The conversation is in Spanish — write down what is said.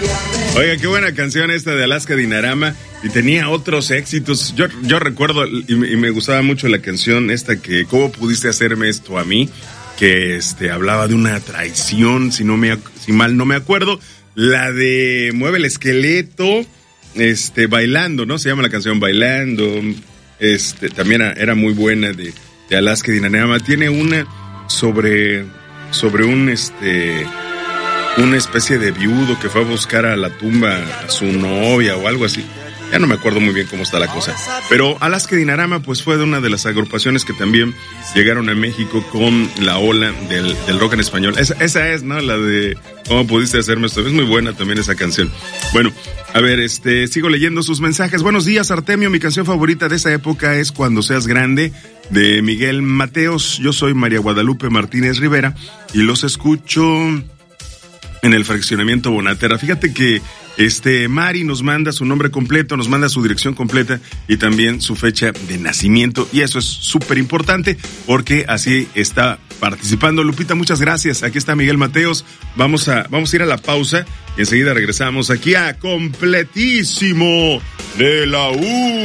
Oiga, qué buena canción esta de Alaska Dinarama, y tenía otros éxitos. Yo recuerdo y me gustaba mucho la canción esta que ¿Cómo pudiste hacerme esto a mí? Que hablaba de una traición, si mal no me acuerdo. La de Mueve el esqueleto, Bailando, ¿no? Se llama la canción Bailando. También era muy buena de Alaska Dinarama. Tiene una sobre una especie de viudo que fue a buscar a la tumba a su novia o algo así. Ya no me acuerdo muy bien cómo está la cosa. Pero Alaska Dinarama pues fue de una de las agrupaciones que también llegaron a México con la ola del rock en español. Esa es, ¿no? La de ¿Cómo pudiste hacerme esto? Es muy buena también esa canción. Bueno, a ver, sigo leyendo sus mensajes. Buenos días, Artemio. Mi canción favorita de esa época es Cuando seas grande, de Miguel Mateos. Yo soy María Guadalupe Martínez Rivera y los escucho en el fraccionamiento Bonaterra. Fíjate que Mari nos manda su nombre completo, nos manda su dirección completa y también su fecha de nacimiento, y eso es súper importante porque así está participando. Lupita, muchas gracias. Aquí está Miguel Mateos. Vamos a ir a la pausa y enseguida regresamos aquí a Completísimo de la U.